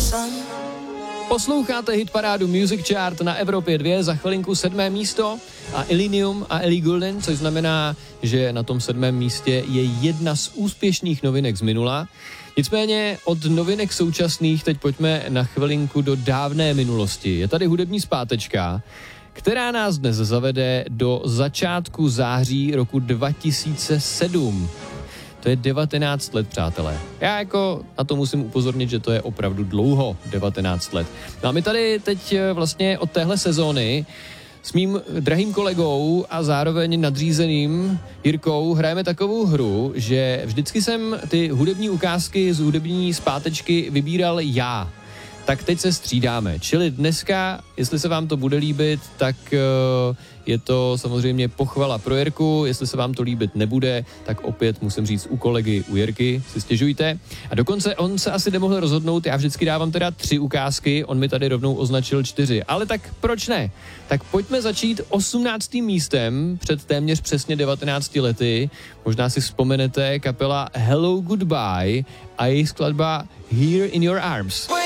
Posloucháte hitparádu Music Chart na Evropě 2, za chvilinku 7. místo a Illenium a Ellie Goulding, což znamená, že na tom 7. místě je jedna z úspěšných novinek z minula. Nicméně od novinek současných teď pojďme na chvilinku do dávné minulosti. Je tady hudební zpátečka, která nás dnes zavede do začátku září roku 2007. To je 19 let, přátelé. Já jako na to musím upozornit, že to je opravdu dlouho, 19 let. No a my tady teď vlastně od téhle sezóny s mým drahým kolegou a zároveň nadřízeným Jirkou hrajeme takovou hru, že vždycky jsem ty hudební ukázky z hudební zpátečky vybíral já. Tak teď se střídáme. Čili dneska, jestli se vám to bude líbit, tak je to samozřejmě pochvala pro Jirku. Jestli se vám to líbit nebude, tak opět musím říct u kolegy, u Jirky, si stěžujte. A dokonce on se asi nemohl rozhodnout, já vždycky dávám teda 3 ukázky, on mi tady rovnou označil 4. Ale tak proč ne? Tak pojďme začít 18. místem před téměř přesně 19 lety. Možná si vzpomenete kapela Hello Goodbye a její skladba Here in Your Arms.